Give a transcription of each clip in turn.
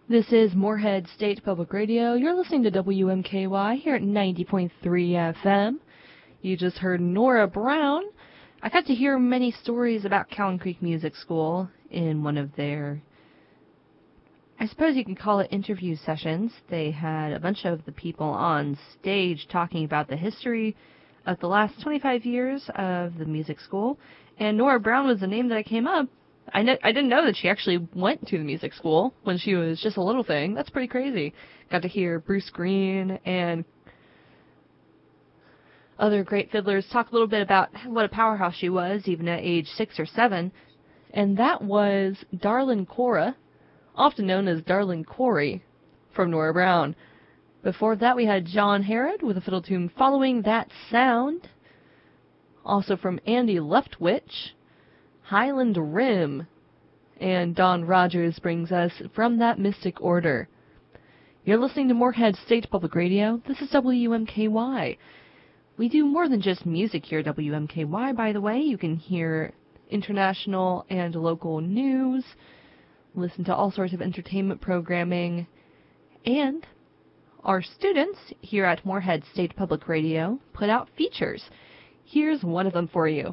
This is Moorhead State Public Radio. You're listening to WMKY here at 90.3 FM. You just heard Nora Brown. I got to hear many stories about Cowan Creek Music School in one of their, I suppose you can call it interview sessions. They had a bunch of the people on stage talking about the history of the last 25 years of the music school. And Nora Brown was the name that came up. I didn't know that she actually went to the music school when she was just a little thing. That's pretty crazy. Got to hear Bruce Green and other great fiddlers talk a little bit about what a powerhouse she was, even at age 6 or 7. And that was Darlin Cora, often known as Darlin Corey, from Nora Brown. Before that, we had John Herod with a fiddle tune Following That Sound. Also from Andy Leftwich, Highland Rim, and Don Rogers brings us From That Mystic Order. You're listening to Moorhead State Public Radio. This is WMKY. We do more than just music here at WMKY, by the way. You can hear international and local news, listen to all sorts of entertainment programming, and our students here at Moorhead State Public Radio put out features. Here's one of them for you.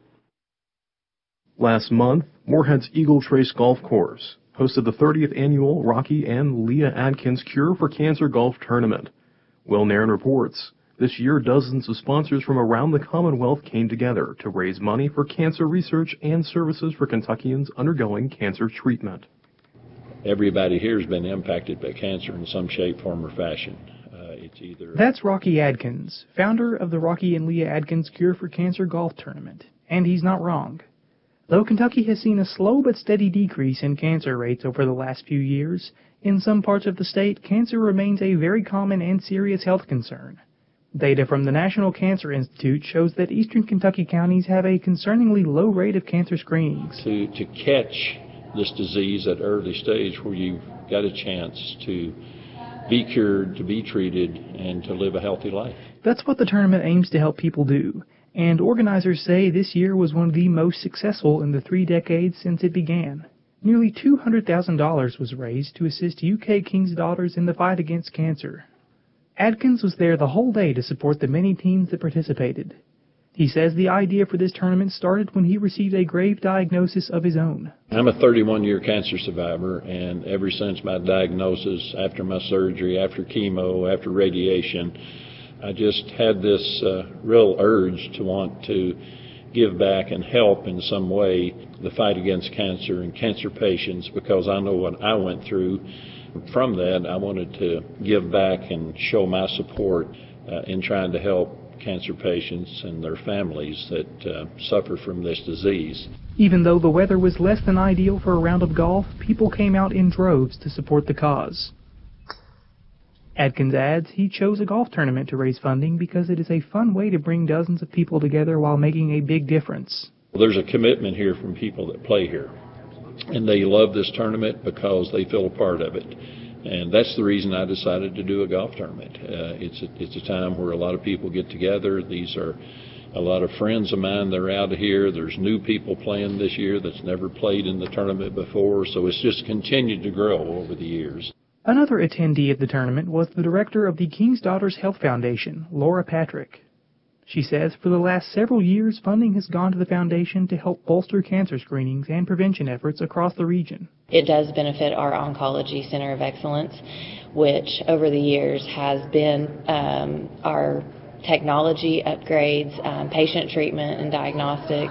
Last month, Moorhead's Eagle Trace Golf Course hosted the 30th annual Rocky and Leah Adkins Cure for Cancer Golf Tournament. Will Nairn reports, this year dozens of sponsors from around the Commonwealth came together to raise money for cancer research and services for Kentuckians undergoing cancer treatment. Everybody here has been impacted by cancer in some shape, form, or fashion. That's Rocky Adkins, founder of the Rocky and Leah Adkins Cure for Cancer Golf Tournament, and he's not wrong. Though Kentucky has seen a slow but steady decrease in cancer rates over the last few years, in some parts of the state, cancer remains a very common and serious health concern. Data from the National Cancer Institute shows that eastern Kentucky counties have a concerningly low rate of cancer screenings. To catch this disease at early stage where you've got a chance to be cured, to be treated, and to live a healthy life. That's what the tournament aims to help people do. And organizers say this year was one of the most successful in the 3 decades since it began. Nearly $200,000 was raised to assist UK King's Daughters in the fight against cancer. Adkins was there the whole day to support the many teams that participated. He says the idea for this tournament started when he received a grave diagnosis of his own. I'm a 31-year cancer survivor, and ever since my diagnosis, after my surgery, after chemo, after radiation, I just had this real urge to want to give back and help in some way the fight against cancer and cancer patients, because I know what I went through. From that, I wanted to give back and show my support in trying to help cancer patients and their families that suffer from this disease. Even though the weather was less than ideal for a round of golf, people came out in droves to support the cause. Adkins adds he chose a golf tournament to raise funding because it is a fun way to bring dozens of people together while making a big difference. There's a commitment here from people that play here, and they love this tournament because they feel a part of it. And that's the reason I decided to do a golf tournament. It's a time where a lot of people get together. These are a lot of friends of mine that are out here. There's new people playing this year that's never played in the tournament before, so it's just continued to grow over the years. Another attendee of the tournament was the director of the King's Daughters Health Foundation, Laura Patrick. She says for the last several years, funding has gone to the foundation to help bolster cancer screenings and prevention efforts across the region. It does benefit our Oncology Center of Excellence, which over the years has been our technology upgrades, patient treatment and diagnostics,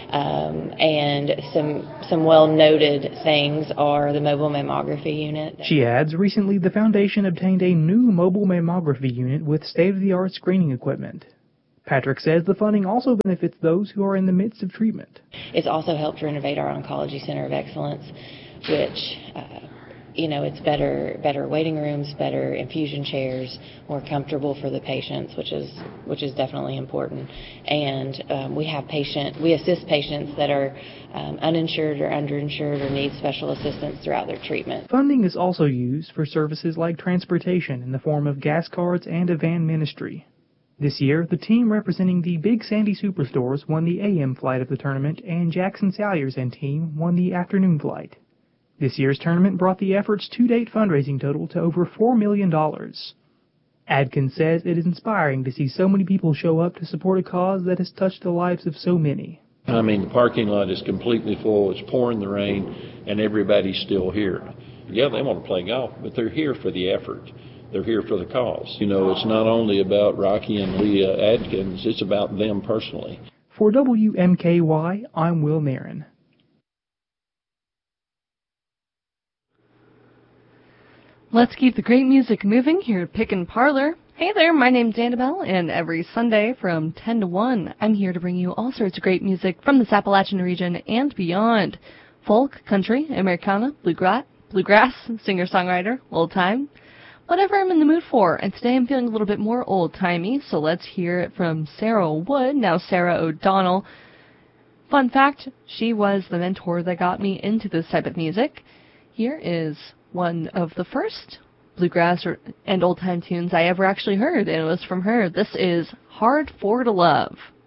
and some well-noted things are the mobile mammography unit. She adds, recently the foundation obtained a new mobile mammography unit with state-of-the-art screening equipment. Patrick says the funding also benefits those who are in the midst of treatment. It's also helped renovate our Oncology Center of Excellence, which, it's better waiting rooms, better infusion chairs, more comfortable for the patients, which is definitely important. And we assist patients that are uninsured or underinsured or need special assistance throughout their treatment. Funding is also used for services like transportation in the form of gas cards and a van ministry. This year, the team representing the Big Sandy Superstores won the AM flight of the tournament, and Jackson Salyers and team won the afternoon flight. This year's tournament brought the effort's to-date fundraising total to over $4 million. Adkins says it is inspiring to see so many people show up to support a cause that has touched the lives of so many. I mean, the parking lot is completely full. It's pouring the rain, and everybody's still here. Yeah, they want to play golf, but they're here for the effort. They're here for the cause. You know, it's not only about Rocky and Leah Adkins, it's about them personally. For WMKY, I'm Will Nairn. Let's keep the great music moving here at Pick and Parlor. Hey there, my name's Annabelle, and every Sunday from 10 to 1, I'm here to bring you all sorts of great music from this Appalachian region and beyond. Folk, country, Americana, bluegrass, singer-songwriter, old-time, whatever I'm in the mood for. And today I'm feeling a little bit more old-timey, so let's hear it from Sarah Wood, now Sarah O'Donnell. Fun fact, she was the mentor that got me into this type of music. Here is one of the first bluegrass and old-time tunes I ever actually heard, and it was from her. This is Hard For to Love.